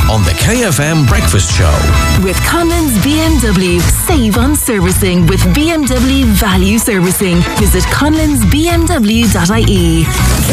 on the KFM Breakfast Show. With Conlon's BMW. Save on servicing with BMW Value Servicing. Visit conlonsbmw.ie.